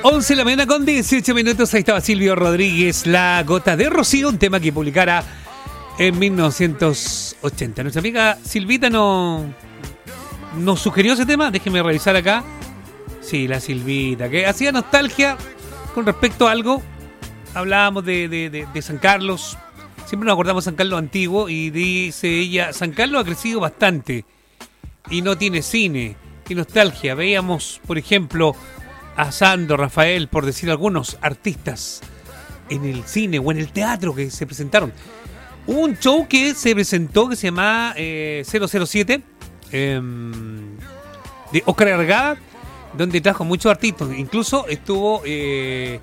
11 de la mañana con 18 minutos. Ahí estaba Silvio Rodríguez, La Gota de Rocío, un tema que publicara en 1980. Nuestra amiga Silvita nos sugirió ese tema. Déjeme revisar acá. Sí, la Silvita, que hacía nostalgia con respecto a algo. Hablábamos de San Carlos. Siempre nos acordamos de San Carlos antiguo. Y dice ella, San Carlos ha crecido bastante y no tiene cine. Qué nostalgia. Veíamos, por ejemplo, a Sandro, Rafael, por decir algunos artistas en el cine o en el teatro que se presentaron. Hubo un show que se presentó que se llamaba 007 de Oscar Argada, donde trajo muchos artistas. Incluso estuvo el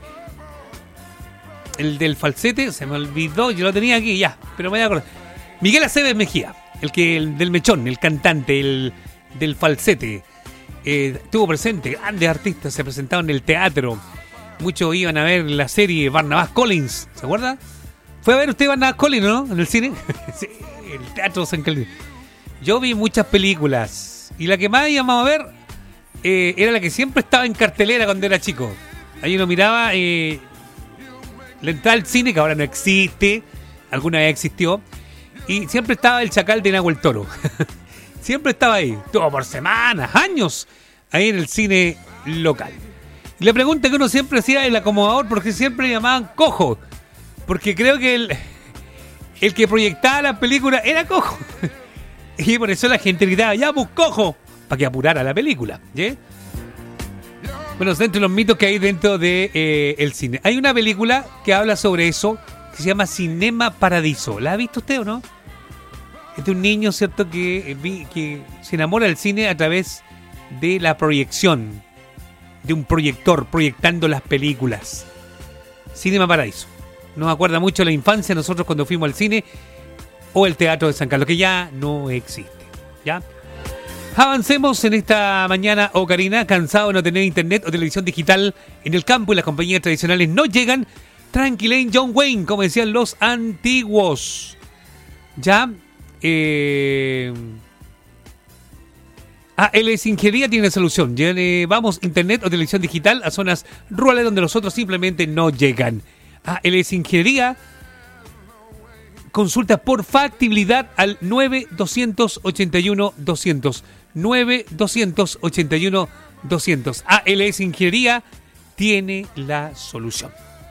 del falsete, se me olvidó, yo lo tenía aquí ya, pero me voy a acordar. Miguel Aceves Mejía, el del mechón, el cantante, el del falsete. Estuvo presente, grandes artistas se presentaron en el teatro. Muchos iban a ver la serie Barnabas Collins, ¿se acuerda? ¿Fue a ver usted Barnabas Collins, no? En el cine. Sí, el teatro San Carlos. Yo vi muchas películas y la que más me llamaba a ver era la que siempre estaba en cartelera cuando era chico. Ahí uno miraba la entrada al cine, que ahora no existe, alguna vez existió, y siempre estaba el Chacal de Nahuel Toro. Siempre estaba ahí, todo por semanas, años, ahí en el cine local. Y la pregunta que uno siempre hacía el acomodador, ¿por qué siempre llamaban cojo? Porque creo que el que proyectaba la película era cojo. Y por eso la gente gritaba, ya pues cojo, para que apurara la película. ¿Sí? Bueno, dentro de los mitos que hay dentro de el cine. Hay una película que habla sobre eso, que se llama Cinema Paradiso. ¿La ha visto usted o no? Es de un niño, ¿cierto?, que se enamora del cine a través de la proyección, de un proyector, proyectando las películas. Cinema Paradiso. Nos acuerda mucho la infancia nosotros cuando fuimos al cine o el Teatro de San Carlos, que ya no existe. ¿Ya? Avancemos en esta mañana, Karina, cansado de no tener internet o televisión digital en el campo y las compañías tradicionales no llegan. Tranquilen John Wayne, como decían los antiguos. ¿Ya? LS Ingeniería tiene solución. Vamos internet o televisión digital a zonas rurales donde los otros simplemente no llegan. LS Ingeniería consulta por factibilidad al 9-281-200. 9-281-200. LS Ingeniería tiene la solución.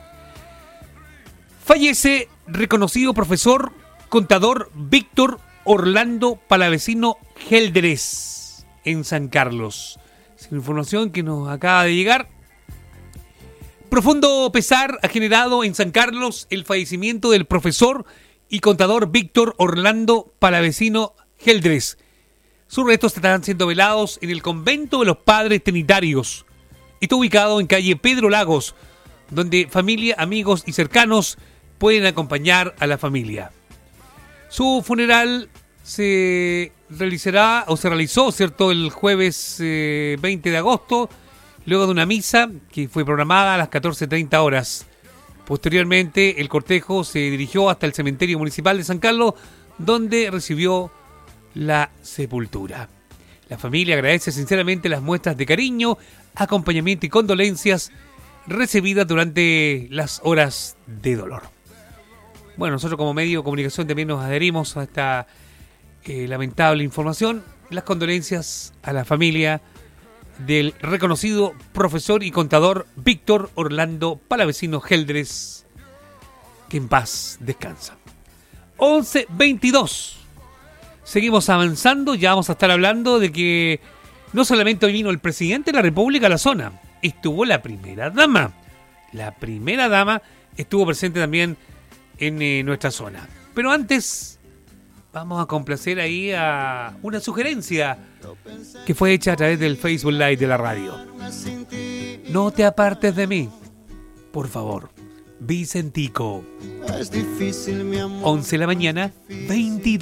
Fallece reconocido profesor contador Víctor Orlando Palavecino Gelderés en San Carlos. Es información que nos acaba de llegar. Profundo pesar ha generado en San Carlos el fallecimiento del profesor y contador Víctor Orlando Palavecino Gelderés. Sus restos estarán siendo velados en el convento de los Padres Trinitarios. Está ubicado en calle Pedro Lagos, donde familia, amigos y cercanos pueden acompañar a la familia. Su funeral se realizó, ¿cierto?, el jueves 20 de agosto, luego de una misa que fue programada a las 14:30 horas. Posteriormente, el cortejo se dirigió hasta el cementerio municipal de San Carlos, donde recibió la sepultura. La familia agradece sinceramente las muestras de cariño, acompañamiento y condolencias recibidas durante las horas de dolor. Bueno, nosotros como medio de comunicación también nos adherimos a esta lamentable información. Las condolencias a la familia del reconocido profesor y contador Víctor Orlando Palavecino Gelderés, que en paz descansa. 11:22. Seguimos avanzando, ya vamos a estar hablando de que no solamente hoy vino el presidente de la República a la zona, estuvo la primera dama. La primera dama estuvo presente también en nuestra zona. Pero antes vamos a complacer ahí a una sugerencia que fue hecha a través del Facebook Live de la radio. No te apartes de mí, por favor. Vicentico. 11 de la mañana, 22.